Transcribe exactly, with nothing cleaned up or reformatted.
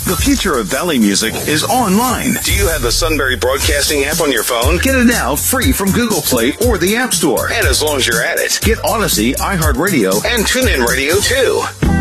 The future of Valley Music is online. Do you have the Sunbury Broadcasting app on your phone? Get it now free from Google Play or the App Store. And as long as you're at it, get Odyssey, iHeartRadio, and TuneIn Radio too.